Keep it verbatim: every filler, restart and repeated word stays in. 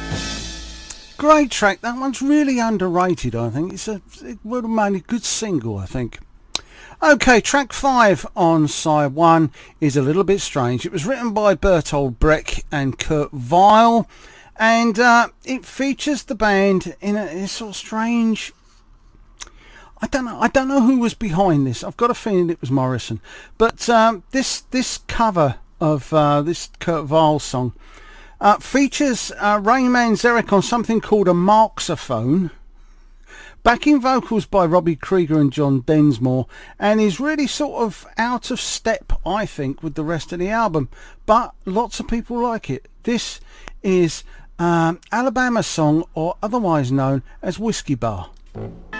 Great track. That one's really underrated, I think. It's a, it would have made a good single, I think. Okay, track five on side one is a little bit strange. It was written by Bertolt Brecht and Kurt Weill, and uh, it features the band in a, in a sort of strange... I don't know. I don't know who was behind this. I've got a feeling it was Morrison. But um, this this cover of uh, this Kurt Weill song uh, features uh, Rain Manzarek on something called a Marxophone, backing vocals by Robbie Krieger and John Densmore, and is really sort of out of step, I think, with the rest of the album. But lots of people like it. This is um, Alabama Song, or otherwise known as Whiskey Bar.